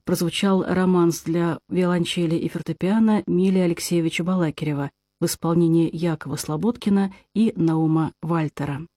прозвучал романс для виолончели и фортепиано Милы Алексеевича Балакирева в исполнении Якова Слободкина и Наума Вальтера.